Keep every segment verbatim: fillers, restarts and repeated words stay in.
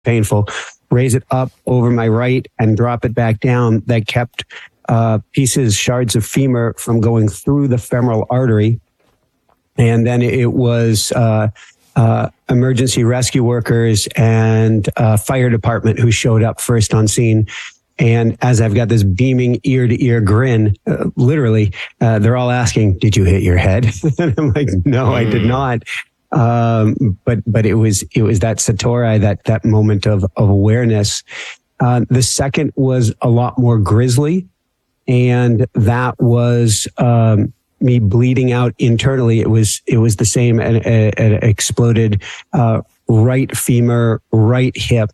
painful, raise it up over my right and drop it back down. That kept uh, pieces, shards of femur from going through the femoral artery. And then it was uh, uh, emergency rescue workers and uh, fire department who showed up first on scene. And as I've got this beaming ear-to-ear grin, uh, literally, uh, they're all asking, "Did you hit your head?" And I'm like, "No, mm. I did not." Um, but but it was it was that satori, that that moment of of awareness. Uh, the second was a lot more grisly, and that was um, me bleeding out internally. It was it was the same. An, an exploded uh, right femur, right hip,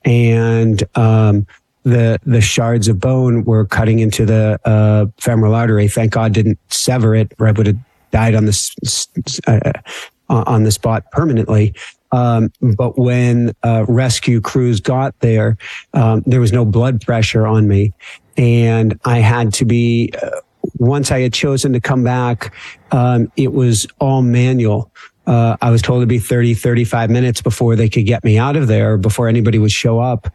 and um, the the shards of bone were cutting into the uh, femoral artery. Thank God didn't sever it, or I would have died on this uh, on the spot permanently. Um, but when uh, rescue crews got there, um, there was no blood pressure on me, and I had to be. Uh, once I had chosen to come back, um, it was all manual. Uh, I was told to be thirty, thirty-five minutes before they could get me out of there, before anybody would show up.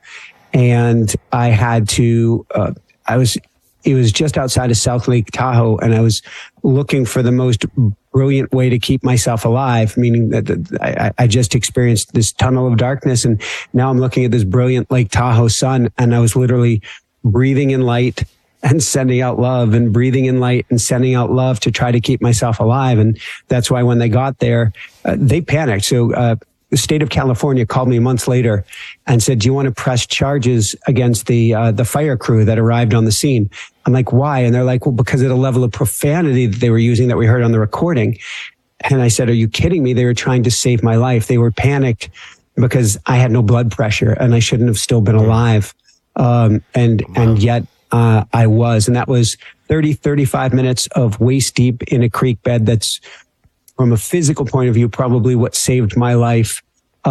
And I had to, uh, I was, it was just outside of South Lake Tahoe, and I was looking for the most brilliant way to keep myself alive, meaning that, that I, I just experienced this tunnel of darkness, and now I'm looking at this brilliant Lake Tahoe sun, and I was literally breathing in light and sending out love, and breathing in light and sending out love to try to keep myself alive. And that's why when they got there, uh, they panicked. So, uh, the state of California called me months later and said, "Do you want to press charges against the uh, the fire crew that arrived on the scene?" I'm like, "Why?" And they're like, "Well, because of the level of profanity that they were using that we heard on the recording." And I said, "Are you kidding me? They were trying to save my life. They were panicked because I had no blood pressure and I shouldn't have still been alive." Um, and wow. and yet uh, I was. And that was thirty, thirty-five minutes of waist deep in a creek bed. That's, from a physical point of view, probably what saved my life.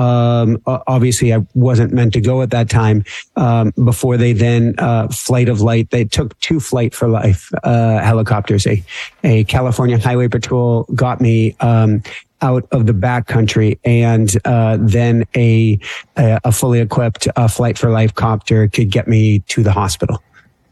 Um, obviously, I wasn't meant to go at that time. Um, before they then uh, flight of light, they took two flight for life uh, helicopters. A, a California Highway Patrol got me um, out of the backcountry, and uh, then a a fully equipped uh, flight for life copter could get me to the hospital.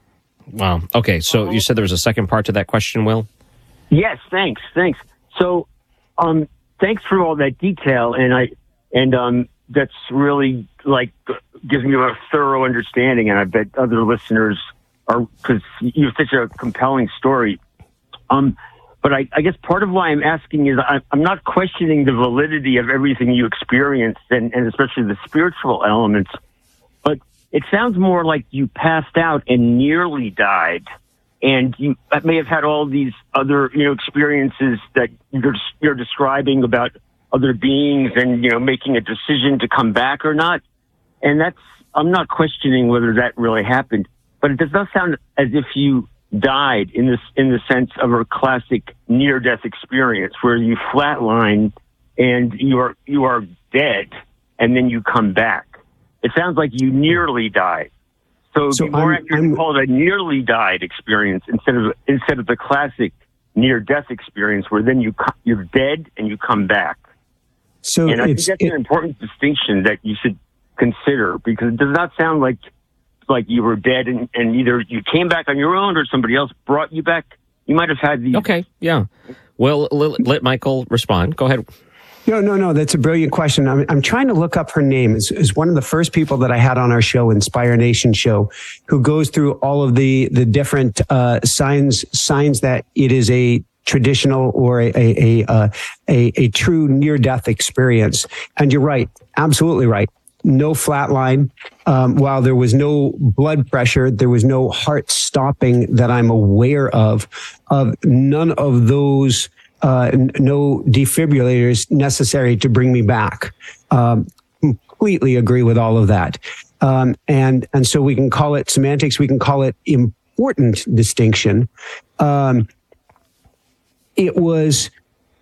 Wow. Okay, so you said there was a second part to that question, Will? Yes. Thanks. Thanks. So. Um, thanks for all that detail, and I, and um, that's really like gives me a thorough understanding, and I bet other listeners are, because you have such a compelling story. Um, but I, I guess part of why I'm asking is I, I'm not questioning the validity of everything you experienced, and, and especially the spiritual elements. But it sounds more like you passed out and nearly died. And you may have had all these other, you know, experiences that you're, you're describing about other beings and, you know, making a decision to come back or not. And that's, I'm not questioning whether that really happened, but it does not sound as if you died in this, in the sense of a classic near-death experience where you flatline and you are, you are dead and then you come back. It sounds like you nearly died. So it'd so be more accurate to call it a nearly died experience instead of instead of the classic near death experience where then you you're dead and you come back. So and I think that's it, an important distinction that you should consider, because it does not sound like like you were dead and, and either you came back on your own or somebody else brought you back. You might have had these. Okay, yeah. Well, let, let Michael respond. Go ahead. No, no, no. That's a brilliant question. I'm, I'm trying to look up her name. Is is one of the first people that I had on our show, Inspire Nation show, who goes through all of the the different uh, signs signs that it is a traditional or a a a, uh, a, a true near death experience. And you're right, absolutely right. No flatline. Um, while there was no blood pressure, there was no heart stopping that I'm aware of. Of none of those. Uh, n- no defibrillators necessary to bring me back. Um, completely agree with all of that. Um, and, and so we can call it semantics. We can call it important distinction. Um, it was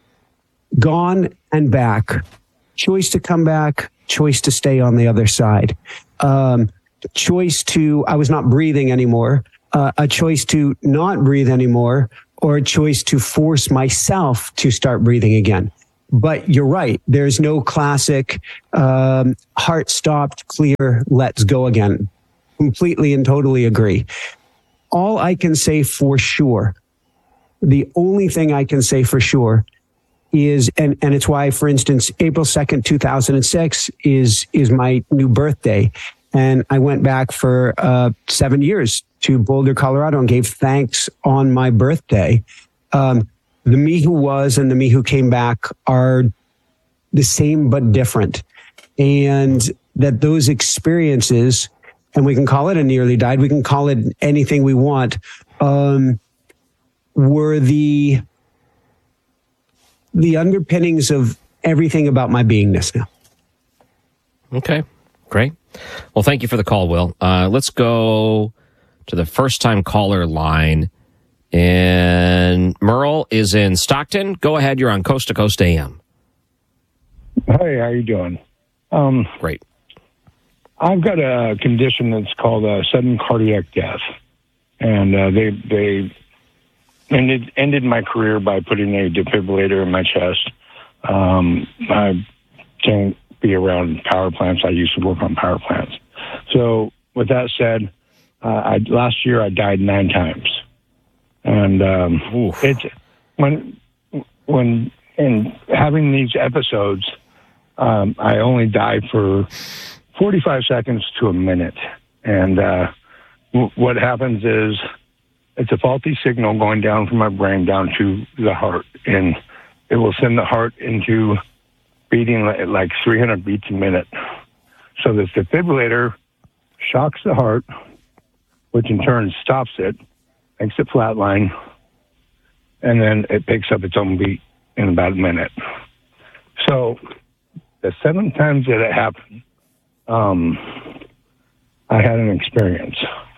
gone and back. Choice to come back, choice to stay on the other side. Um, choice to, I was not breathing anymore. Uh, a choice to not breathe anymore, or a choice to force myself to start breathing again. but you're right. There's no classic um, heart stopped, clear, let's go again. Completely and totally agree. All I can say for sure, the only thing I can say for sure is, and, and it's why, for instance, April second, two thousand six is, is my new birthday. And I went back for uh, seven years to Boulder, Colorado, and gave thanks on my birthday. Um, the me who was and the me who came back are the same but different. And that those experiences, and we can call it a nearly died, we can call it anything we want, um, were the, the underpinnings of everything about my beingness now. Okay, great. Well, thank you for the call, Will. Uh, let's go to the first-time caller line. And Merle is in Stockton. Go ahead. You're on Coast to Coast A M. Hey, how you doing? Um, Great. I've got a condition that's called a sudden cardiac death. And uh, they they ended, ended my career by putting a defibrillator in my chest. Um, I can't be around power plants. I used to work on power plants. So with that said, uh, I, last year I died nine times. And um, it's when when in having these episodes, um, I only die for forty-five seconds to a minute. And uh, w- what happens is it's a faulty signal going down from my brain down to the heart, and it will send the heart into beating at like three hundred beats a minute. So the defibrillator shocks the heart, which in turn stops it, makes it flatline, and then it picks up its own beat in about a minute. So the seven times that it happened, um, I had an experience.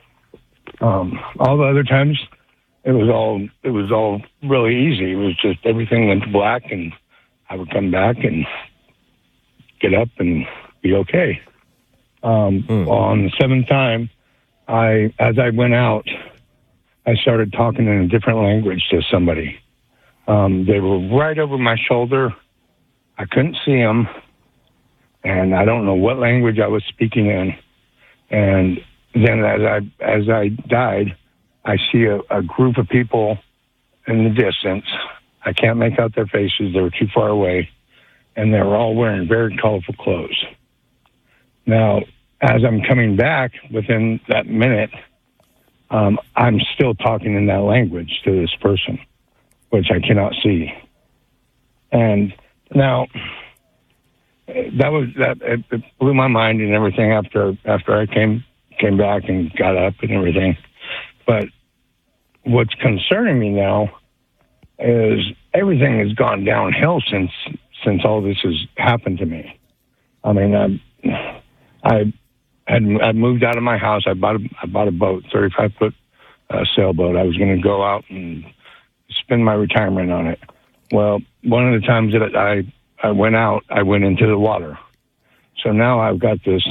Um, all the other times, it was all it was all really easy. It was just everything went black, and I would come back and get up and be okay. Um, mm. Well, on the seventh time, I as I went out, I started talking in a different language to somebody. Um, they were right over my shoulder. I couldn't see them, and I don't know what language I was speaking in. And then as I as I died, I see a, a group of people in the distance. I can't make out their faces. They were too far away, and they were all wearing very colorful clothes. Now, as I'm coming back within that minute, um, I'm still talking in that language to this person, which I cannot see. And now, that was that it, it blew my mind and everything after after I came came back and got up and everything. But what's concerning me now is everything has gone downhill since since all this has happened to me. I mean, I I had I moved out of my house. I bought a, I bought a boat, thirty-five foot uh, sailboat. I was going to go out and spend my retirement on it. Well, one of the times that I I went out, I went into the water. So now I've got this.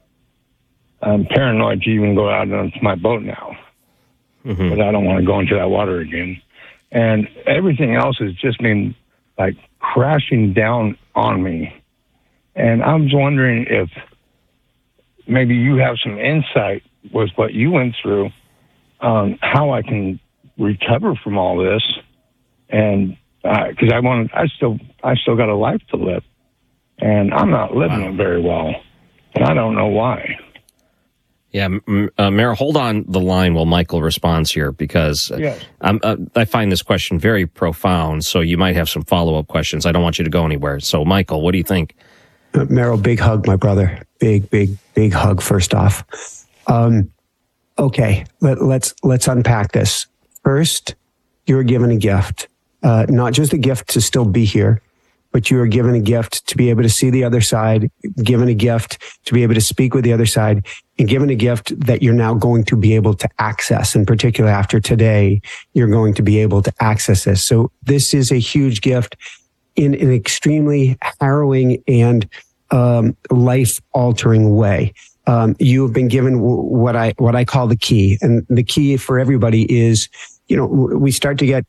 I'm paranoid to even go out onto my boat now, mm-hmm. but I don't want to go into that water again. And everything else has just been like crashing down on me. And I was wondering if maybe you have some insight with what you went through, um, how I can recover from all this. And because uh, I want, I still, I still got a life to live, and I'm not living wow. it very well, and I don't know why. Yeah, uh, Mayor, hold on the line while Michael responds here, because yes. I'm, uh, I find this question very profound, so you might have some follow-up questions. I don't want you to go anywhere. So, Michael, what do you think? Uh, Merrill, big hug, my brother. Big, big, big hug, first off. Um, okay, let, let's let's unpack this. First, you were given a gift. Uh, not just a gift to still be here, but you are given a gift to be able to see the other side, given a gift to be able to speak with the other side, and given a gift that you're now going to be able to access. In particular, after today, you're going to be able to access this. So this is a huge gift in an extremely harrowing and um, life-altering way. Um, you have been given w- what I what I call the key, and the key for everybody is, you know, we start to get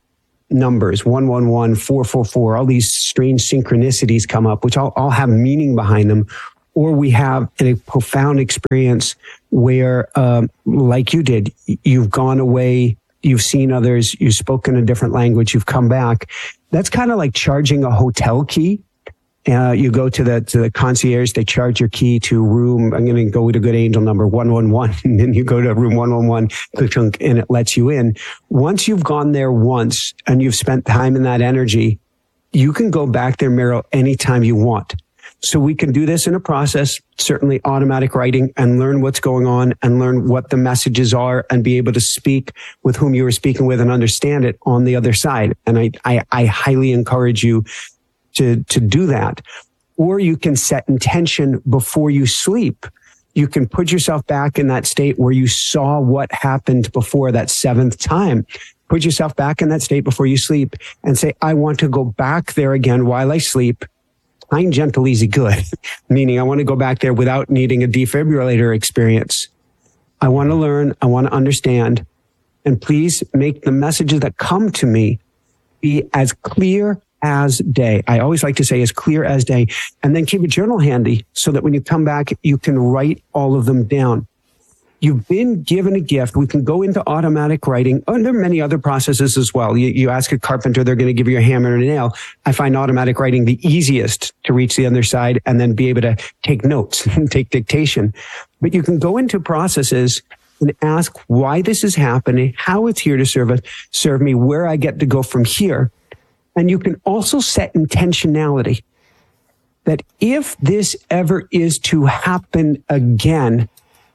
numbers, one one one, four four four, all these strange synchronicities come up, which all, all have meaning behind them. Or we have a profound experience where, um, like you did, you've gone away, you've seen others, you've spoken a different language, you've come back. That's kind of like charging a hotel key. Uh, you go to the to the concierge, they charge your key to room, I'm going to go with a good angel number, one one one, and then you go to room one one one, and it lets you in. Once you've gone there once and you've spent time in that energy, you can go back there, Meryl, anytime you want. So we can do this in a process, certainly automatic writing, and learn what's going on and learn what the messages are and be able to speak with whom you were speaking with and understand it on the other side. And I, I, I highly encourage you to, to do that. Or you can set intention before you sleep. You can put yourself back in that state where you saw what happened before that seventh time. Put yourself back in that state before you sleep and say, I want to go back there again while I sleep. Kind, gentle, easy, good. Meaning I want to go back there without needing a defibrillator experience. I want to learn. I want to understand. And please make the messages that come to me be as clear as day. I always like to say as clear as day. And then keep a journal handy so that when you come back, you can write all of them down. You've been given a gift. We can go into automatic writing. Oh, there are many other processes as well. You, you ask a carpenter, they're going to give you a hammer and a nail. I find automatic writing the easiest to reach the other side and then be able to take notes and take dictation. But you can go into processes and ask why this is happening, how it's here to serve us, serve me, where I get to go from here. And you can also set intentionality that if this ever is to happen again,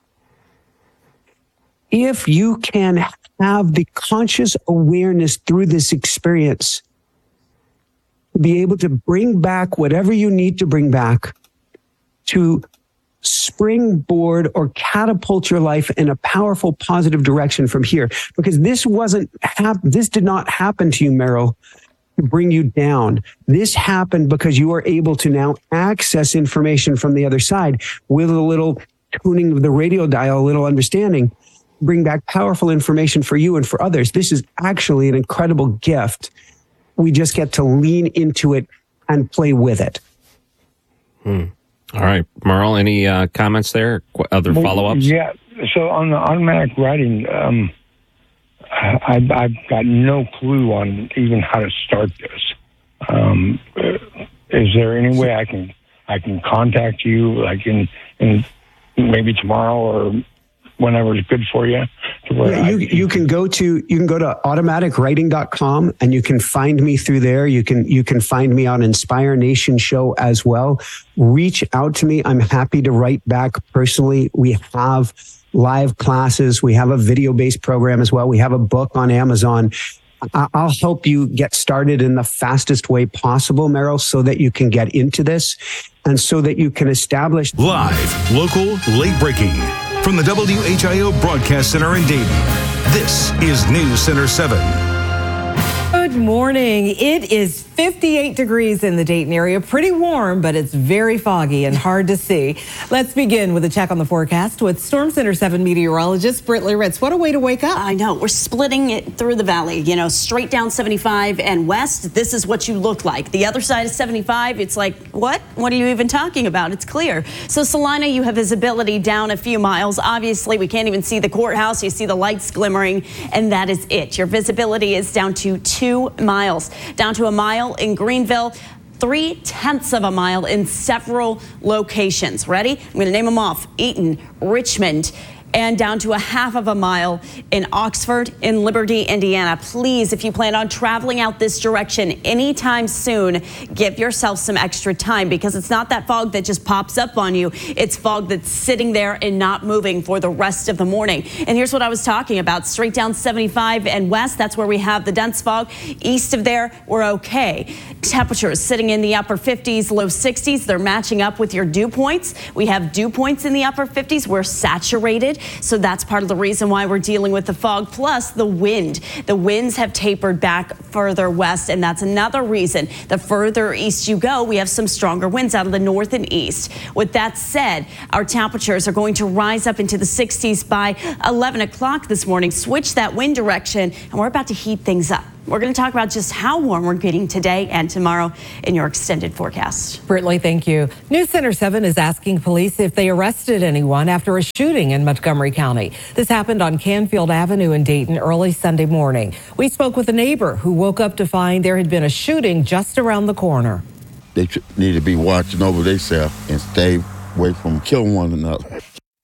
if you can have the conscious awareness through this experience, to be able to bring back whatever you need to bring back to springboard or catapult your life in a powerful, positive direction from here. Because this wasn't, hap- this did not happen to you, Meryl, to bring you down. This happened because you are able to now access information from the other side with a little tuning of the radio dial, a little understanding. Bring back powerful information for you and for others. This is actually an incredible gift. We just get to lean into it and play with it. Hmm. All right. Merle, any uh, comments there? Other well, follow-ups? Yeah. So on the automatic writing, um, I've, I've got no clue on even how to start this. Um, is there any way I can I can contact you, like in, in maybe tomorrow or whenever it's good for you? To where yeah, you, I, you can go to you can go to automatic writing dot com and you can find me through there. You can you can find me on Inspire Nation Show as well. Reach out to me. I'm happy to write back personally. We have live classes. We have a video-based program as well. We have a book on Amazon. I'll help you get started in the fastest way possible, Meryl, so that you can get into this and so that you can establish live, local, late breaking from the W H I O Broadcast Center in Dayton. This is News Center seven. Good morning. It is fifty-eight degrees in the Dayton area. Pretty warm, but it's very foggy and hard to see. Let's begin with a check on the forecast with Storm Center seven meteorologist Britley Ritz. What a way to wake up. I know. We're splitting it through the valley, you know, straight down seventy-five and west. This is what you look like. The other side is seventy-five. It's like, what? What are you even talking about? It's clear. So Salina, you have visibility down a few miles. Obviously, we can't even see the courthouse. You see the lights glimmering, and that is it. Your visibility is down to two miles, down to a mile in Greenville, three tenths of a mile in several locations. Ready? I'm going to name them off. Eaton, Richmond, and down to a half of a mile in Oxford, in Liberty, Indiana. Please, if you plan on traveling out this direction anytime soon, give yourself some extra time because it's not that fog that just pops up on you. It's fog that's sitting there and not moving for the rest of the morning. And here's what I was talking about. Straight down seventy-five and west, that's where we have the dense fog. East of there, we're okay. Temperatures sitting in the upper fifties, low sixties. They're matching up with your dew points. We have dew points in the upper fifties. We're saturated. So that's part of the reason why we're dealing with the fog, plus the wind. The winds have tapered back further west, and that's another reason. The further east you go, we have some stronger winds out of the north and east. With that said, our temperatures are going to rise up into the sixties by eleven o'clock this morning. Switch that wind direction, and we're about to heat things up. We're going to talk about just how warm we're getting today and tomorrow in your extended forecast. Britley, thank you. News Center seven is asking police if they arrested anyone after a shooting in Montgomery County. This happened on Canfield Avenue in Dayton early Sunday morning. We spoke with a neighbor who woke up to find there had been a shooting just around the corner. They need to be watching over themselves and stay away from killing one another.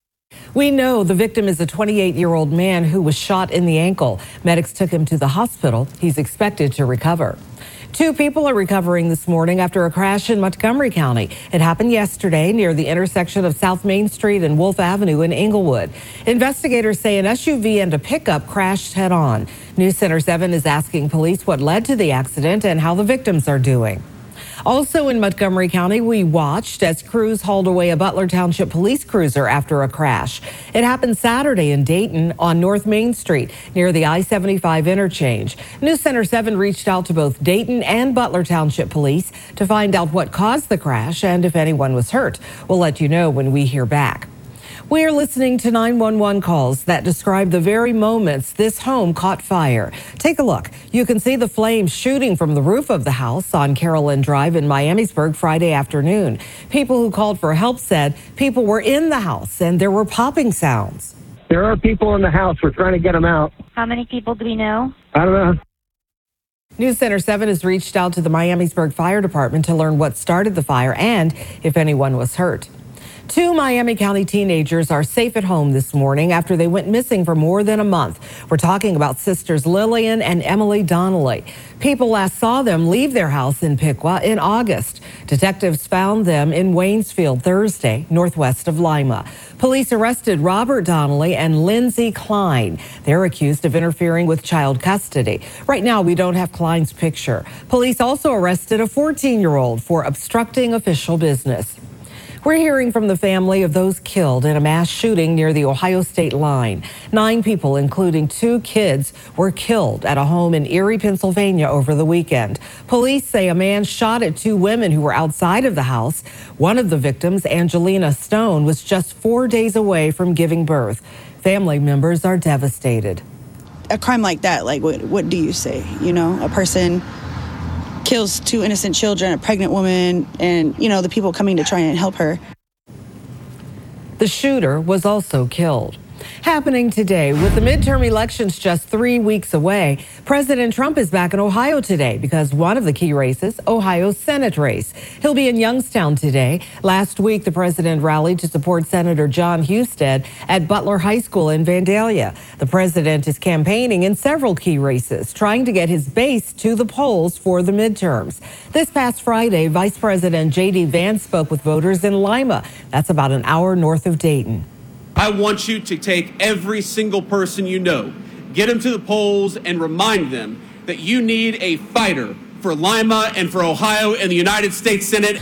We know the victim is a twenty-eight-year-old man who was shot in the ankle. Medics took him to the hospital. He's expected to recover. Two people are recovering this morning after a crash in Montgomery County. It happened yesterday near the intersection of South Main Street and Wolf Avenue in Inglewood. Investigators say an S U V and a pickup crashed head-on. News Center seven is asking police what led to the accident and how the victims are doing. Also in Montgomery County, we watched as crews hauled away a Butler Township police cruiser after a crash. It happened Saturday in Dayton on North Main Street near the I seventy-five interchange. News Center seven reached out to both Dayton and Butler Township police to find out what caused the crash and if anyone was hurt. We'll let you know when we hear back. We are listening to nine one one calls that describe the very moments this home caught fire. Take a look. You can see the flames shooting from the roof of the house on Carolyn Drive in Miamisburg Friday afternoon. People who called for help said people were in the house and there were popping sounds. There are people in the house. We're trying to get them out. How many people do we know? I don't know. News Center seven has reached out to the Miamisburg Fire Department to learn what started the fire and if anyone was hurt. Two Miami County teenagers are safe at home this morning after they went missing for more than a month. We're talking about sisters Lillian and Emily Donnelly. People last saw them leave their house in Piqua in August. Detectives found them in Waynesfield Thursday, northwest of Lima. Police arrested Robert Donnelly and Lindsay Klein. They're accused of interfering with child custody. Right now, we don't have Klein's picture. Police also arrested a fourteen-year-old for obstructing official business. We're hearing from the family of those killed in a mass shooting near the Ohio state line. Nine people, including two kids, were killed at a home in Erie, Pennsylvania over the weekend. Police say a man shot at two women who were outside of the house. One of the victims, Angelina Stone, was just four days away from giving birth. Family members are devastated. A crime like that, like, what, what do you say? You know, a person kills two innocent children, a pregnant woman, and, you know, the people coming to try and help her. The shooter was also killed. Happening today, with the midterm elections just three weeks away, President Trump is back in Ohio today because one of the key races, Ohio's Senate race. He'll be in Youngstown today. Last week, the president rallied to support Senator John Husted at Butler High School in Vandalia. The president is campaigning in several key races, trying to get his base to the polls for the midterms. This past Friday, Vice President J D Vance spoke with voters in Lima. That's about an hour north of Dayton. I want you to take every single person you know, get them to the polls, and remind them that you need a fighter for Lima and for Ohio in the United States Senate.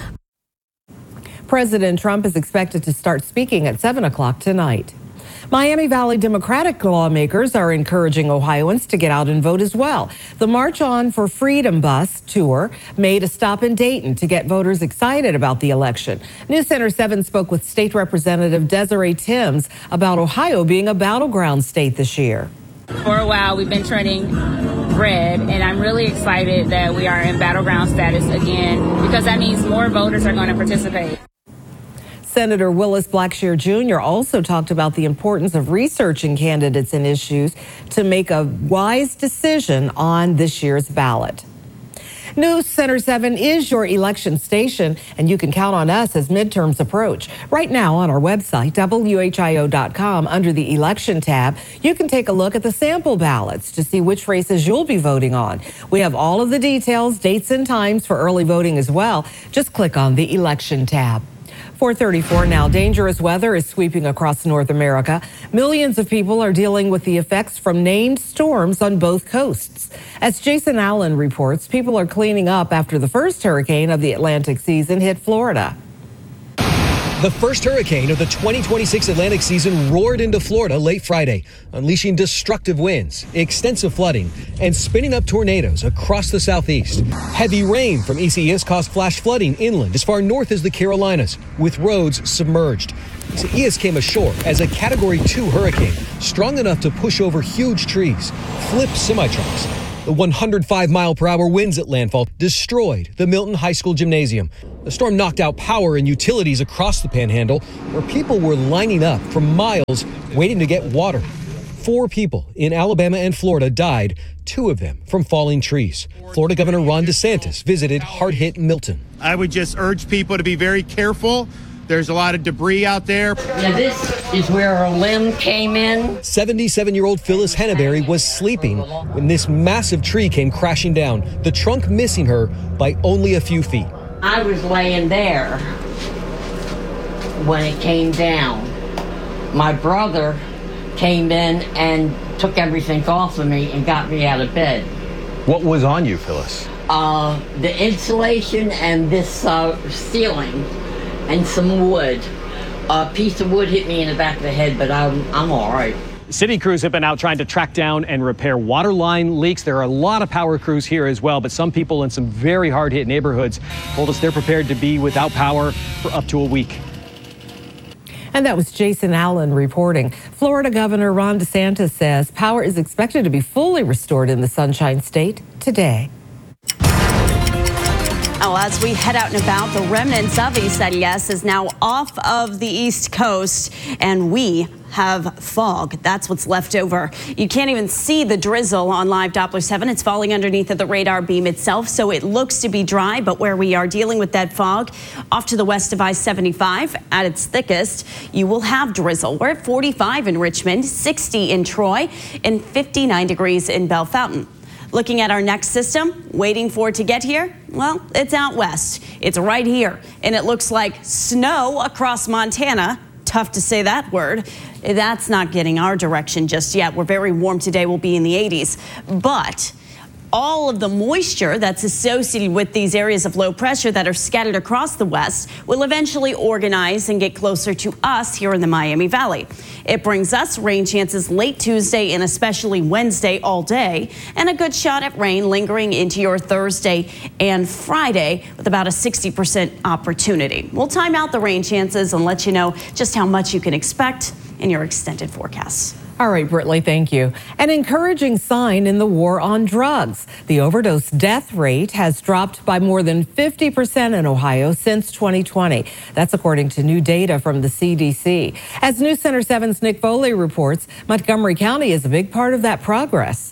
President Trump is expected to start speaking at seven o'clock tonight. Miami Valley Democratic lawmakers are encouraging Ohioans to get out and vote as well. The March On for Freedom bus tour made a stop in Dayton to get voters excited about the election. News Center seven spoke with State Representative Desiree Timms about Ohio being a battleground state this year. For a while, we've been turning red, and I'm really excited that we are in battleground status again because that means more voters are going to participate. Senator Willis Blackshear Junior also talked about the importance of researching candidates and issues to make a wise decision on this year's ballot. News Center seven is your election station, and you can count on us as midterms approach. Right now on our website, W H I O dot com, under the election tab, you can take a look at the sample ballots to see which races you'll be voting on. We have all of the details, dates, and times for early voting as well. Just click on the election tab. four thirty-four now. Dangerous weather is sweeping across North America. Millions of people are dealing with the effects from named storms on both coasts. As Jason Allen reports, people are cleaning up after the first hurricane of the Atlantic season hit Florida. The first hurricane of the twenty twenty-six Atlantic season roared into Florida late Friday, unleashing destructive winds, extensive flooding, and spinning up tornadoes across the southeast. Heavy rain from Isaias caused flash flooding inland as far north as the Carolinas, with roads submerged. Isaias came ashore as a Category two hurricane, strong enough to push over huge trees, flip semi-trucks, The one hundred five mile per hour winds at landfall destroyed the Milton High School gymnasium. The storm knocked out power and utilities across the Panhandle, where people were lining up for miles waiting to get water. Four people in Alabama and Florida died, two of them from falling trees. Florida Governor Ron DeSantis visited hard-hit Milton. I would just urge people to be very careful. There's a lot of debris out there. Now this is where a limb came in. seventy-seven-year-old Phyllis Henneberry was sleeping when this massive tree came crashing down, the trunk missing her by only a few feet. I was laying there when it came down. My brother came in and took everything off of me and got me out of bed. What was on you, Phyllis? Uh, the insulation and this uh, ceiling and some wood. A piece of wood hit me in the back of the head, but I'm, I'm all right. City crews have been out trying to track down and repair water line leaks. There are a lot of power crews here as well, but some people in some very hard-hit neighborhoods told us they're prepared to be without power for up to a week. And that was Jason Allen reporting. Florida Governor Ron DeSantis says power is expected to be fully restored in the Sunshine State today. Oh, as we head out and about, the remnants of Isaias is now off of the East Coast, and we have fog. That's what's left over. You can't even see the drizzle on Live Doppler seven. It's falling underneath of the radar beam itself, so it looks to be dry, but where we are dealing with that fog, off to the west of I seventy-five, at its thickest, you will have drizzle. We're at forty-five in Richmond, sixty in Troy, and fifty-nine degrees in Bellefontaine. Looking at our next system, waiting for it to get here, well, it's out west. It's right here, and it looks like snow across Montana. Tough to say that word. That's not getting our direction just yet. We're very warm today. We'll be in the eighties. But all of the moisture that's associated with these areas of low pressure that are scattered across the west will eventually organize and get closer to us here in the Miami Valley. It brings us rain chances late Tuesday and especially Wednesday all day, and a good shot at rain lingering into your Thursday and Friday with about a sixty percent opportunity. We'll time out the rain chances and let you know just how much you can expect in your extended forecasts. All right, Britley, thank you. An encouraging sign in the war on drugs. The overdose death rate has dropped by more than fifty percent in Ohio since twenty twenty. That's according to new data from the C D C. As News Center seven's Nick Foley reports, Montgomery County is a big part of that progress.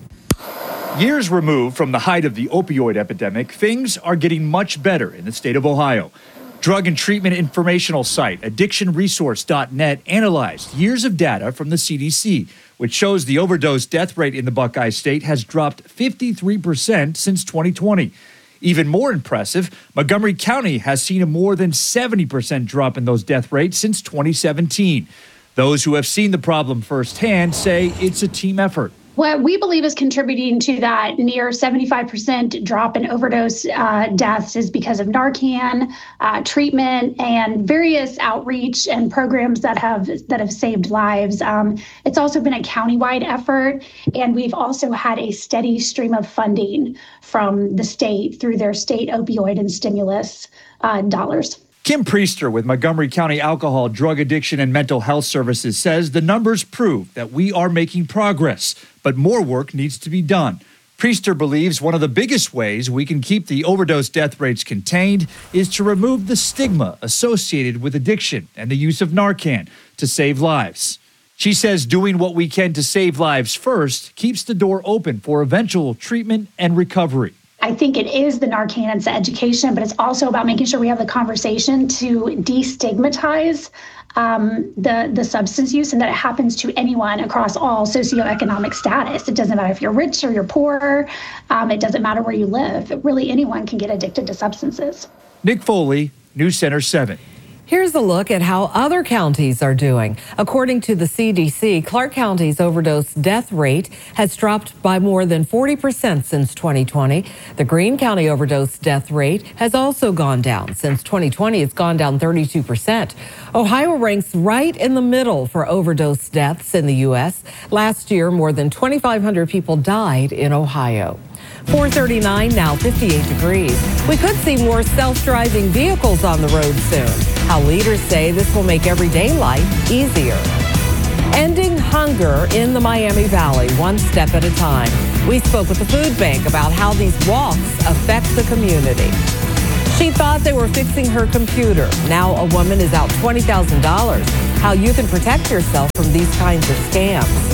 Years removed from the height of the opioid epidemic, things are getting much better in the state of Ohio. Drug and treatment informational site addiction resource dot net analyzed years of data from the C D C, which shows the overdose death rate in the Buckeye State has dropped fifty-three percent since twenty twenty. Even more impressive, Montgomery County has seen a more than seventy percent drop in those death rates since twenty seventeen. Those who have seen the problem firsthand say it's a team effort. What we believe is contributing to that near seventy-five percent drop in overdose uh, deaths is because of Narcan uh, treatment and various outreach and programs that have that have saved lives. Um, it's also been a countywide effort, and we've also had a steady stream of funding from the state through their state opioid and stimulus uh, dollars. Kim Priester with Montgomery County Alcohol, Drug Addiction, and Mental Health Services says the numbers prove that we are making progress, but more work needs to be done. Priester believes one of the biggest ways we can keep the overdose death rates contained is to remove the stigma associated with addiction and the use of Narcan to save lives. She says doing what we can to save lives first keeps the door open for eventual treatment and recovery. I think it is the Narcan and the education, but it's also about making sure we have the conversation to destigmatize um, the, the substance use and that it happens to anyone across all socioeconomic status. It doesn't matter if you're rich or you're poor. Um, it doesn't matter where you live. Really, anyone can get addicted to substances. Nick Foley, News Center seven. Here's a look at how other counties are doing. According to the C D C, Clark County's overdose death rate has dropped by more than forty percent since twenty twenty. The Greene County overdose death rate has also gone down. Since twenty twenty, it's gone down thirty-two percent. Ohio ranks right in the middle for overdose deaths in the U S. Last year, more than twenty-five hundred people died in Ohio. four thirty-nine now, fifty-eight degrees. We could see more self-driving vehicles on the road soon. How leaders say this will make everyday life easier. Ending hunger in the Miami Valley, one step at a time. We spoke with the food bank about how these walks affect the community. She thought they were fixing her computer. Now a woman is out twenty thousand dollars. How you can protect yourself from these kinds of scams.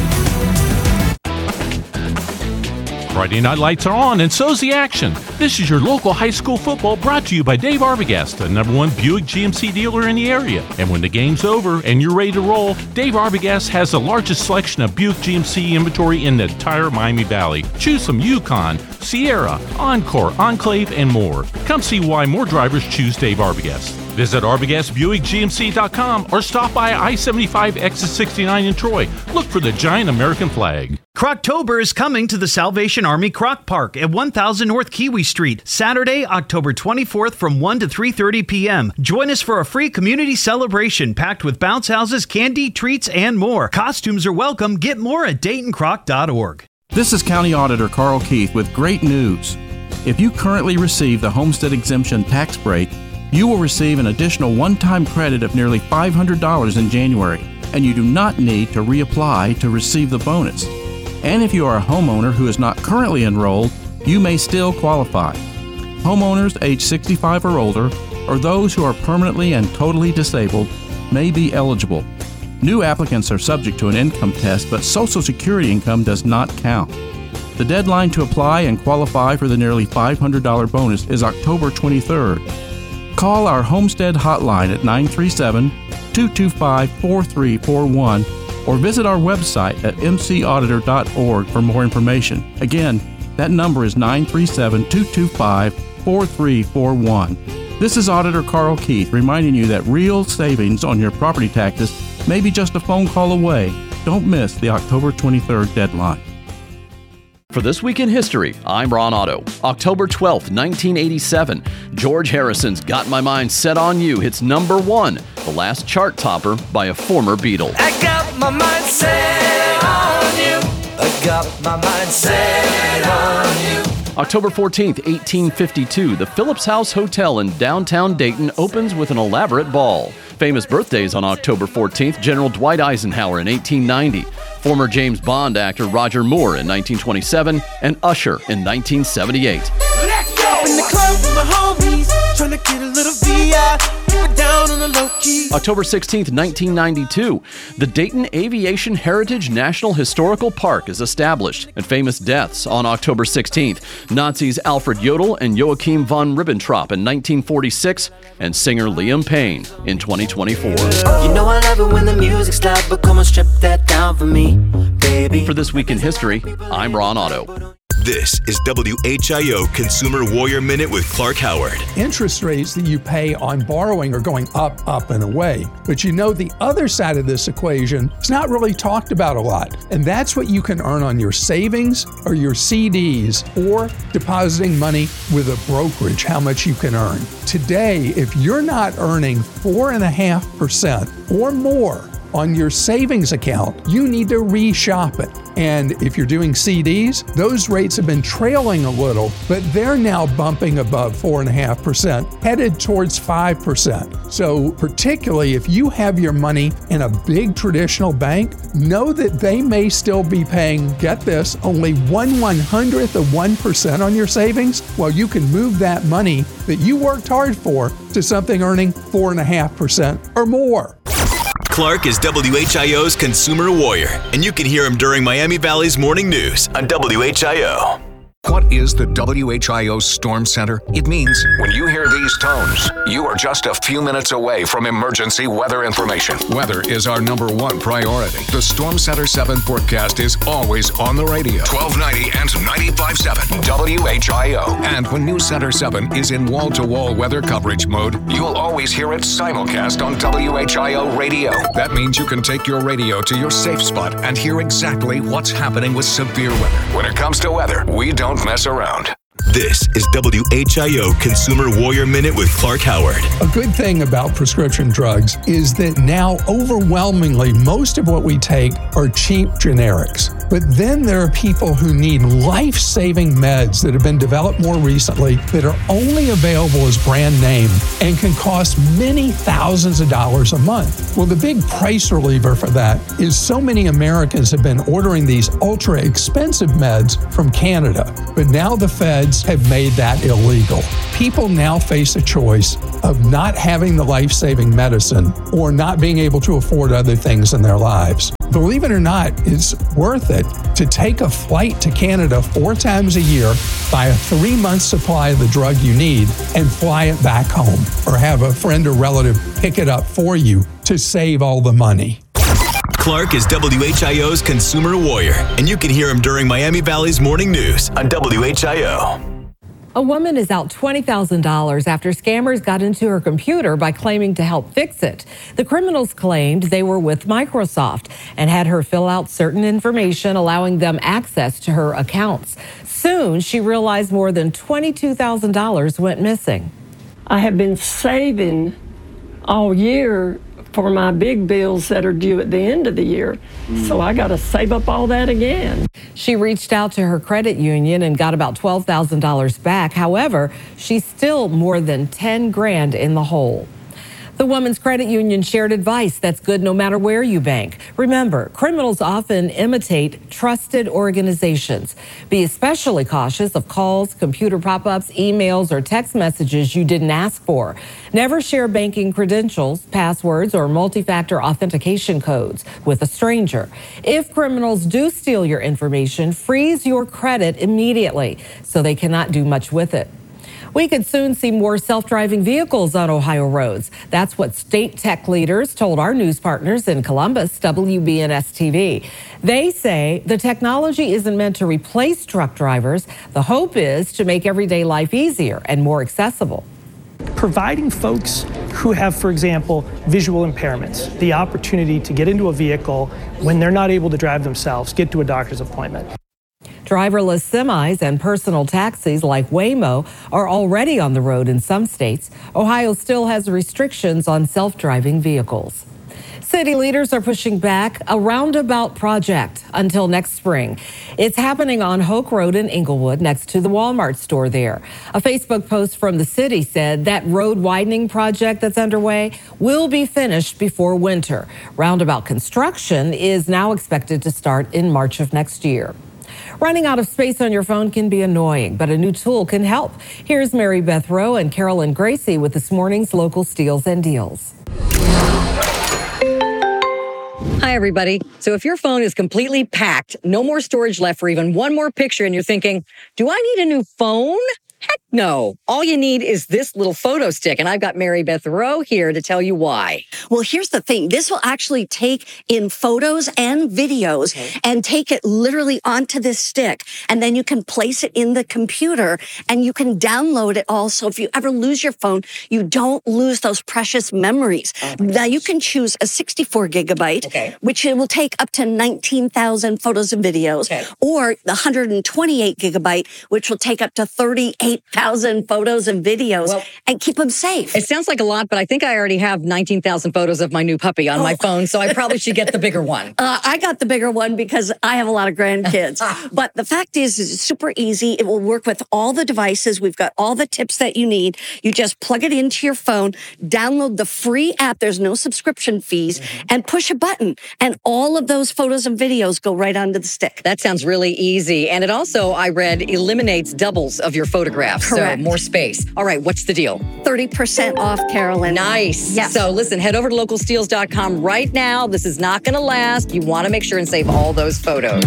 Friday night lights are on, and so's the action. This is your local high school football brought to you by Dave Arbogast, the number one Buick G M C dealer in the area. And when the game's over and you're ready to roll, Dave Arbogast has the largest selection of Buick G M C inventory in the entire Miami Valley. Choose from Yukon, Sierra, Encore, Enclave, and more. Come see why more drivers choose Dave Arbogast. Visit Arbogast Buick G M C dot com or stop by I seventy-five exit sixty-nine in Troy. Look for the giant American flag. Croctober is coming to the Salvation Army Croc Park at one thousand North Kiwi Street, Saturday, October twenty-fourth from one to three thirty p.m. Join us for a free community celebration packed with bounce houses, candy, treats, and more. Costumes are welcome. Get more at Dayton Croc dot org. This is County Auditor Carl Keith with great news. If you currently receive the Homestead Exemption tax break, you will receive an additional one-time credit of nearly five hundred dollars in January, and you do not need to reapply to receive the bonus. And if you are a homeowner who is not currently enrolled, you may still qualify. Homeowners age sixty-five or older, or those who are permanently and totally disabled, may be eligible. New applicants are subject to an income test, but Social Security income does not count. The deadline to apply and qualify for the nearly five hundred dollars bonus is October twenty-third. Call our Homestead hotline at nine three seven, two two five, four three four one or visit our website at m c auditor dot org for more information. Again, that number is nine three seven, two two five, four three four one. This is Auditor Carl Keith reminding you that real savings on your property taxes may be just a phone call away. Don't miss the October twenty-third deadline. For This Week in History, I'm Ron Otto. October twelfth, nineteen eighty-seven, George Harrison's Got My Mind Set on You hits number one, the last chart topper by a former Beatle. I got my mind set on you. I got my mind set on you. October fourteenth, eighteen fifty-two, the Phillips House Hotel in downtown Dayton opens with an elaborate ball. Famous birthdays on October fourteenth, General Dwight Eisenhower in eighteen ninety, former James Bond actor Roger Moore in nineteen twenty-seven, and Usher in nineteen seventy-eight. Let's go! In the club with my homies, trying to get a little V I, keep it down on the low key. October sixteenth, nineteen ninety-two, the Dayton Aviation Heritage National Historical Park is established. And famous deaths on October sixteenth, Nazis Alfred Jodl and Joachim von Ribbentrop in nineteen forty-six, and singer Liam Payne in twenty twenty-four. You know I love it when the music's loud, but come on, strip that down for me, baby. For This Week in History, I'm Ron Otto. This is W H I O Consumer Warrior Minute with Clark Howard. Interest rates that you pay on borrowing are going up, up, and away. But you know the other side of this equation is not really talked about a lot. And that's what you can earn on your savings or your C Ds or depositing money with a brokerage, how much you can earn. Today, if you're not earning four point five percent or more on your savings account, you need to reshop it. And if you're doing C Ds, those rates have been trailing a little, but they're now bumping above four point five percent, headed towards five percent. So particularly if you have your money in a big traditional bank, know that they may still be paying, get this, only one one hundredth of one percent on your savings, while you can move that money that you worked hard for to something earning four point five percent or more. Clark is W H I O's Consumer Warrior, and you can hear him during Miami Valley's Morning News on W H I O. What is the W H I O Storm Center? It means when you hear these tones, you are just a few minutes away from emergency weather information. Weather is our number one priority. The Storm Center seven forecast is always on the radio. twelve ninety and ninety-five point seven W H I O. And when News Center seven is in wall-to-wall weather coverage mode, you'll always hear it simulcast on W H I O radio. That means you can take your radio to your safe spot and hear exactly what's happening with severe weather. When it comes to weather, we don't mess around. This is W H I O Consumer Warrior Minute with Clark Howard. A good thing about prescription drugs is that now overwhelmingly most of what we take are cheap generics. But then there are people who need life-saving meds that have been developed more recently that are only available as brand name and can cost many thousands of dollars a month. Well, the big price reliever for that is so many Americans have been ordering these ultra expensive meds from Canada. But now the feds have made that illegal. People now face a choice of not having the life-saving medicine or not being able to afford other things in their lives. Believe it or not, it's worth it to take a flight to Canada four times a year, buy a three-month supply of the drug you need, and fly it back home, or have a friend or relative pick it up for you to save all the money. Clark is W H I O's Consumer Warrior, and you can hear him during Miami Valley's Morning News on W H I O. A woman is out twenty thousand dollars after scammers got into her computer by claiming to help fix it. The criminals claimed they were with Microsoft and had her fill out certain information, allowing them access to her accounts. Soon, she realized more than twenty-two thousand dollars went missing. I have been saving all year for my big bills that are due at the end of the year. So I got to save up all that again. She reached out to her credit union and got about twelve thousand dollars back. However, she's still more than ten grand in the hole. The woman's credit union shared advice that's good no matter where you bank. Remember, criminals often imitate trusted organizations. Be especially cautious of calls, computer pop-ups, emails, or text messages you didn't ask for. Never share banking credentials, passwords, or multi-factor authentication codes with a stranger. If criminals do steal your information, freeze your credit immediately so they cannot do much with it. We could soon see more self-driving vehicles on Ohio roads. That's what state tech leaders told our news partners in Columbus, W B N S T V. They say the technology isn't meant to replace truck drivers. The hope is to make everyday life easier and more accessible. Providing folks who have, for example, visual impairments, the opportunity to get into a vehicle when they're not able to drive themselves, get to a doctor's appointment. Driverless semis and personal taxis like Waymo are already on the road in some states. Ohio still has restrictions on self-driving vehicles. City leaders are pushing back a roundabout project until next spring. It's happening on Hoke Road in Inglewood next to the Walmart store there. A Facebook post from the city said that road widening project that's underway will be finished before winter. Roundabout construction is now expected to start in March of next year. Running out of space on your phone can be annoying, but a new tool can help. Here's Mary Beth Rowe and Carolyn Gracie with this morning's local steals and deals. Hi, everybody. So if your phone is completely packed, no more storage left for even one more picture, and you're thinking, do I need a new phone? Heck no. All you need is this little photo stick, and I've got Mary Beth Rowe here to tell you why. Well, here's the thing. This will actually take in photos and videos okay. and take it literally onto this stick, and then you can place it in the computer, and you can download it all. So if you ever lose your phone, you don't lose those precious memories. Oh now, you can choose a sixty-four gigabyte, okay. which it will take up to nineteen thousand photos and videos, okay. or the one hundred twenty-eight gigabyte, which will take up to thirty-eight thousand photos and videos well, and keep them safe. It sounds like a lot, but I think I already have nineteen thousand photos of my new puppy on oh. my phone, so I probably should get the bigger one. Uh, I got the bigger one because I have a lot of grandkids. But the fact is, it's super easy. It will work with all the devices. We've got all the tips that you need. You just plug it into your phone, download the free app. There's no subscription fees, mm-hmm. and push a button. And all of those photos and videos go right onto the stick. That sounds really easy. And it also, I read, eliminates doubles of your photographs. Correct. So more space. All right, what's the deal? thirty percent off, Carolyn. Nice. Yes. So listen, head over to local steals dot com right now. This is not going to last. You want to make sure and save all those photos.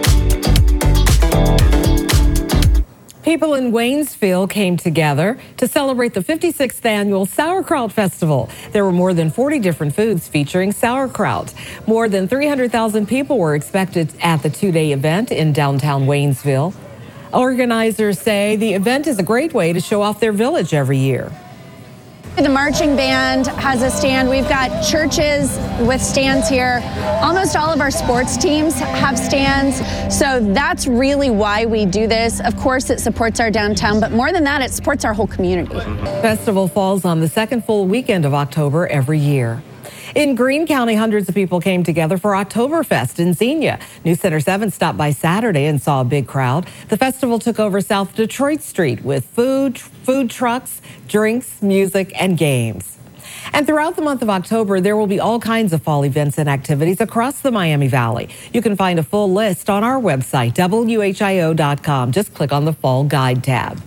People in Waynesville came together to celebrate the fifty-sixth annual Sauerkraut Festival. There were more than forty different foods featuring sauerkraut. More than three hundred thousand people were expected at the two-day event in downtown Waynesville. Organizers say the event is a great way to show off their village every year. The marching band has a stand. We've got churches with stands here. Almost all of our sports teams have stands. So that's really why we do this. Of course, it supports our downtown, but more than that, it supports our whole community. Festival falls on the second full weekend of October every year. In Greene County, hundreds of people came together for Oktoberfest in Xenia. News Center seven stopped by Saturday and saw a big crowd. The festival took over South Detroit Street with food, food trucks, drinks, music, and games. And throughout the month of October, there will be all kinds of fall events and activities across the Miami Valley. You can find a full list on our website, W H I O dot com. Just click on the Fall Guide tab.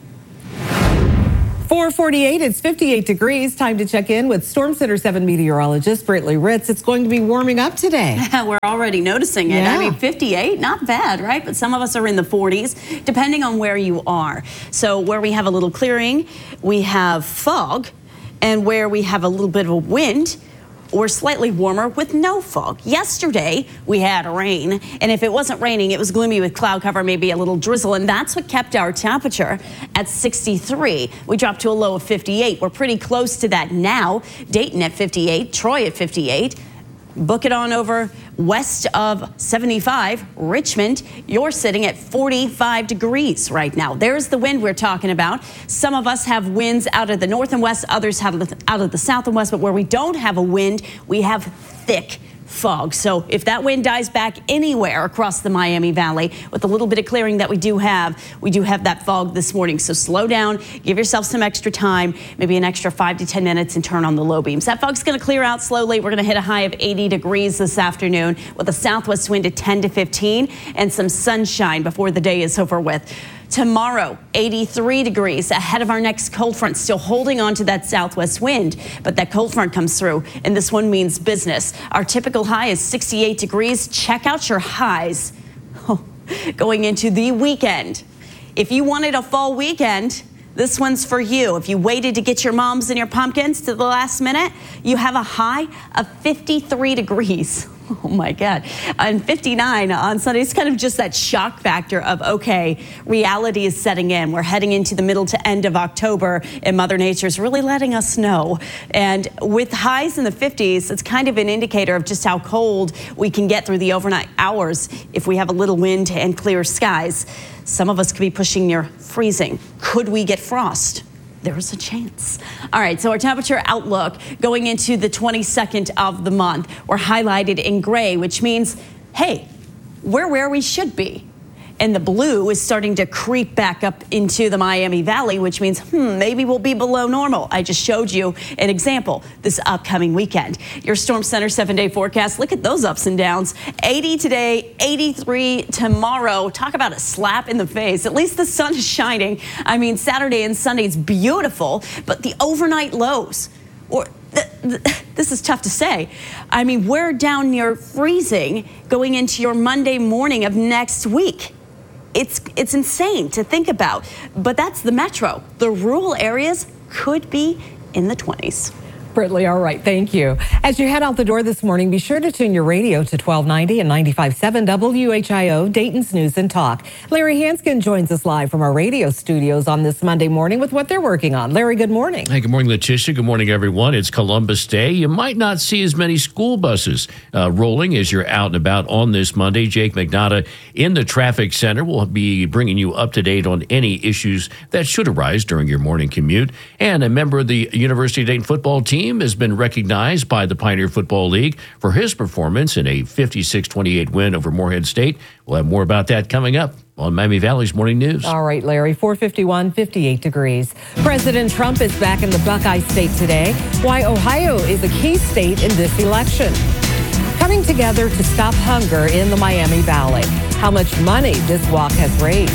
four forty-eight, it's fifty-eight degrees. Time to check in with Storm Center seven meteorologist Brittany Ritz. It's going to be warming up today. We're already noticing it. Yeah. I mean, fifty-eight, not bad, right? But some of us are in the forties, depending on where you are. So where we have a little clearing, we have fog, and where we have a little bit of a wind, or slightly warmer with no fog. Yesterday, we had rain, and if it wasn't raining, it was gloomy with cloud cover, maybe a little drizzle, and that's what kept our temperature at sixty-three. We dropped to a low of fifty-eight. We're pretty close to that now. Dayton at fifty-eight, Troy at fifty-eight. Book it on over west of seventy-five, Richmond. You're sitting at forty-five degrees right now. There's the wind we're talking about. Some of us have winds out of the north and west, others have out of the south and west, but where we don't have a wind, we have thick fog. So if that wind dies back anywhere across the Miami Valley, with a little bit of clearing that we do have, we do have that fog this morning. So slow down, give yourself some extra time, maybe an extra five to ten minutes, and turn on the low beams. That fog's going to clear out slowly. We're going to hit a high of eighty degrees this afternoon with a southwest wind at ten to fifteen and some sunshine before the day is over with. Tomorrow, eighty-three degrees ahead of our next cold front, still holding on to that southwest wind, but that cold front comes through, and this one means business. Our typical high is sixty-eight degrees. Check out your highs oh, going into the weekend. If you wanted a fall weekend, this one's for you. If you waited to get your mums and your pumpkins to the last minute, you have a high of fifty-three degrees. Oh my God. And fifty-nine on Sunday. It's kind of just that shock factor of, okay, reality is setting in. We're heading into the middle to end of October, and Mother Nature's really letting us know. And with highs in the fifties, it's kind of an indicator of just how cold we can get through the overnight hours if we have a little wind and clear skies. Some of us could be pushing near freezing. Could we get frost? There's a chance. All right, so our temperature outlook going into the twenty-second of the month, we're highlighted in gray, which means, hey, we're where we should be. And the blue is starting to creep back up into the Miami Valley, which means, hmm, maybe we'll be below normal. I just showed you an example this upcoming weekend. Your Storm Center seven-day forecast, look at those ups and downs. eighty today, eighty-three tomorrow. Talk about a slap in the face. At least the sun is shining. I mean, Saturday and Sunday is beautiful, but the overnight lows, or th th this is tough to say. I mean, we're down near freezing going into your Monday morning of next week. It's, it's insane to think about, but that's the metro. The rural areas could be in the twenties. Brittany, all right, thank you. As you head out the door this morning, be sure to tune your radio to twelve ninety and ninety-five point seven W H I O, Dayton's News and Talk. Larry Hanskin joins us live from our radio studios on this Monday morning with what they're working on. Larry, good morning. Hey, good morning, Letitia. Good morning, everyone. It's Columbus Day. You might not see as many school buses uh, rolling as you're out and about on this Monday. Jake McNaughton in the traffic center will be bringing you up to date on any issues that should arise during your morning commute. And a member of the University of Dayton football team has been recognized by the Pioneer Football League for his performance in a fifty-six twenty-eight win over Morehead State. We'll have more about that coming up on Miami Valley's Morning News. All right, Larry, four fifty-one, fifty-eight degrees. President Trump is back in the Buckeye State today. Why Ohio is a key state in this election. Coming together to stop hunger in the Miami Valley. How much money this walk has raised.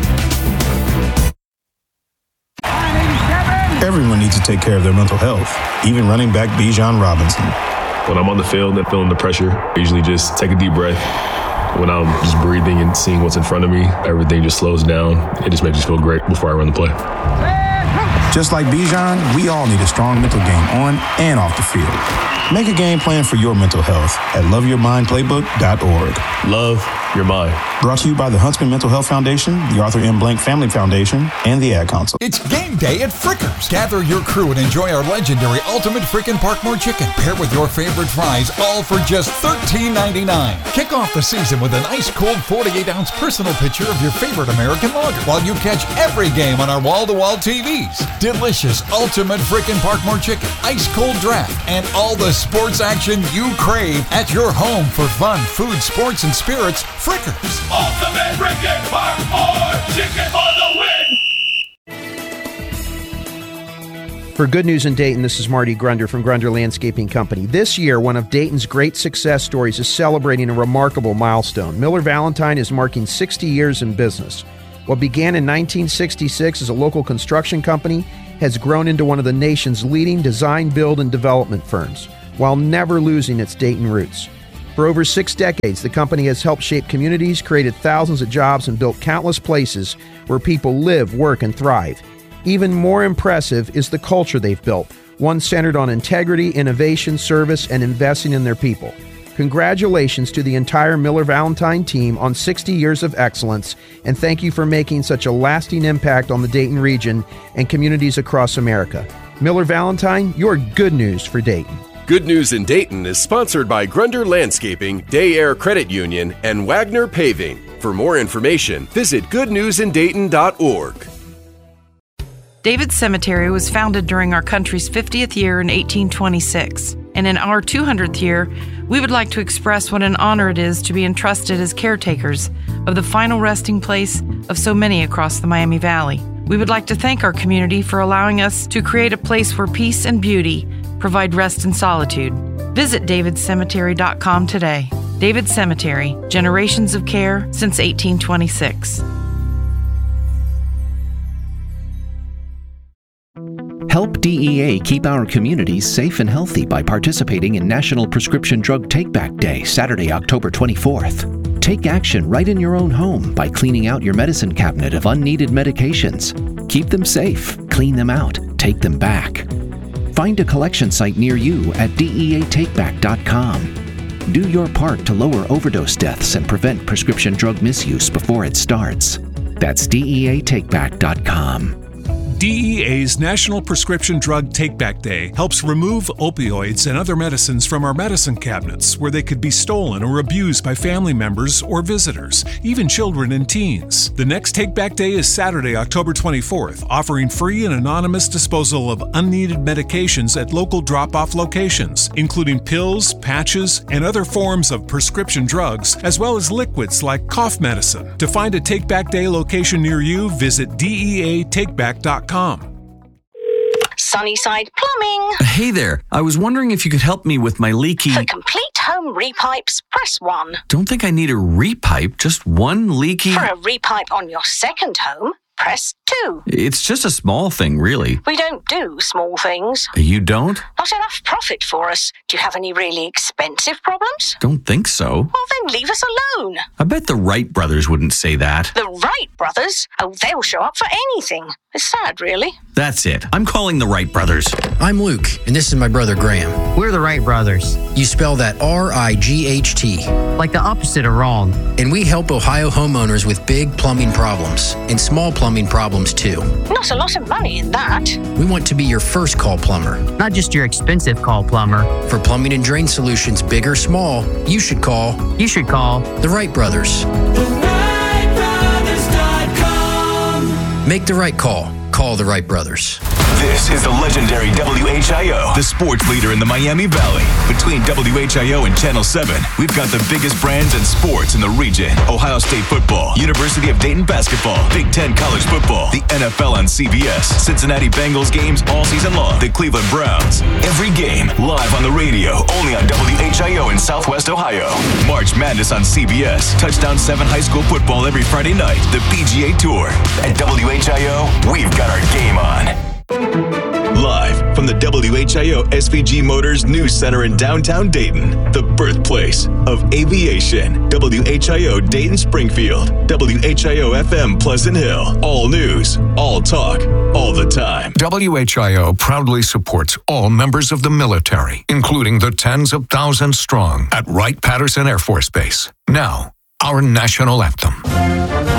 Everyone needs to take care of their mental health, even running back Bijan Robinson. When I'm on the field and feeling the pressure, I usually just take a deep breath. When I'm just breathing and seeing what's in front of me, everything just slows down. It just makes me feel great before I run the play. Just like Bijan, we all need a strong mental game on and off the field. Make a game plan for your mental health at love your mind playbook dot org. Love your mind. Brought to you by the Huntsman Mental Health Foundation, the Arthur M. Blank Family Foundation, and the Ad Council. It's game day at Frickers. Gather your crew and enjoy our legendary Ultimate Frickin' Parkmore Chicken. Pair with your favorite fries, all for just thirteen ninety-nine. Kick off the season with an ice cold forty-eight ounce personal picture of your favorite American lager while you catch every game on our wall-to-wall T Vs. Delicious Ultimate Frickin' Parkmore Chicken, ice cold draft, and all the sports action you crave at your home for fun, food, sports, and spirits. Frickers. Ultimate Frickin' Parkmore Chicken for the win! For Good News in Dayton, this is Marty Grunder from Grunder Landscaping Company. This year, one of Dayton's great success stories is celebrating a remarkable milestone. Miller Valentine is marking sixty years in business. What began in nineteen sixty-six as a local construction company has grown into one of the nation's leading design, build, and development firms, while never losing its Dayton roots. For over six decades, the company has helped shape communities, created thousands of jobs, and built countless places where people live, work, and thrive. Even more impressive is the culture they've built, one centered on integrity, innovation, service, and investing in their people. Congratulations to the entire Miller Valentine team on sixty years of excellence, and thank you for making such a lasting impact on the Dayton region and communities across America. Miller Valentine, your good news for Dayton. Good News in Dayton is sponsored by Grunder Landscaping, Day Air Credit Union, and Wagner Paving. For more information, visit good news in dayton dot org. David Cemetery was founded during our country's fiftieth year in eighteen twenty-six. And in our two hundredth year, we would like to express what an honor it is to be entrusted as caretakers of the final resting place of so many across the Miami Valley. We would like to thank our community for allowing us to create a place where peace and beauty provide rest and solitude. Visit david cemetery dot com today. David Cemetery, generations of care since eighteen twenty-six. Help D E A keep our communities safe and healthy by participating in National Prescription Drug Take-Back Day, Saturday, October twenty-fourth. Take action right in your own home by cleaning out your medicine cabinet of unneeded medications. Keep them safe, clean them out, take them back. Find a collection site near you at D E A take back dot com. Do your part to lower overdose deaths and prevent prescription drug misuse before it starts. That's D E A take back dot com. D E A's National Prescription Drug Take-Back Day helps remove opioids and other medicines from our medicine cabinets where they could be stolen or abused by family members or visitors, even children and teens. The next Take-Back Day is Saturday, October twenty-fourth, offering free and anonymous disposal of unneeded medications at local drop-off locations, including pills, patches, and other forms of prescription drugs, as well as liquids like cough medicine. To find a Take-Back Day location near you, visit D E A take back dot com. Sunnyside Plumbing. Hey there. I was wondering if you could help me with my leaky... For complete home repipes, press one. Don't think I need a repipe, just one leaky... For a repipe on your second home, press two. It's just a small thing, really. We don't do small things. You don't? Not enough profit for us. Do you have any really expensive problems? Don't think so. Well, then leave us alone. I bet the Wright brothers wouldn't say that. The Wright brothers? Oh, they'll show up for anything. It's sad, really. That's it. I'm calling the Wright brothers. I'm Luke, and this is my brother Graham. We're the Wright brothers. You spell that R I G H T. Like the opposite of wrong. And we help Ohio homeowners with big plumbing problems and small plumbing problems too. Not a lot of money in that. We want to be your first call plumber. Not just your expensive call plumber. For plumbing and drain solutions, big or small, you should call. You should call the Wright brothers. the wright brothers dot com. Make the right call. Call the Wright brothers. This is the legendary W H I O, the sports leader in the Miami Valley. Between W H I O and Channel seven, we've got the biggest brands in sports in the region. Ohio State football, University of Dayton basketball, Big Ten college football, the N F L on C B S, Cincinnati Bengals games all season long, the Cleveland Browns. Every game live on the radio, only on W H I O in Southwest Ohio. March Madness on C B S, Touchdown seven high school football every Friday night, the P G A Tour. At W H I O, we've got our game on. Live from the the W H I O S V G Motors News Center in downtown Dayton, the birthplace of aviation. W H I O Dayton Springfield, W H I O F M Pleasant Hill. All news, all talk, all the time. W H I O proudly supports all members of the military, including the tens of thousands strong at Wright-Patterson Air Force Base. Now, our national anthem.